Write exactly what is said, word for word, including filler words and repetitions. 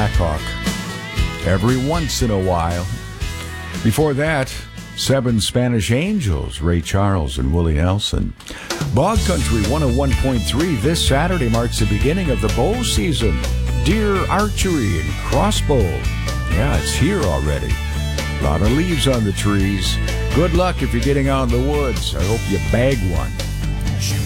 Blackhawk. Every once in a while. Before that, Seven Spanish Angels, Ray Charles and Willie Nelson. Bog Country one oh one point three this Saturday marks the beginning of the bow season. Deer archery and crossbow. Yeah, it's here already. A lot of leaves on the trees. Good luck if you're getting out in the woods. I hope you bag one.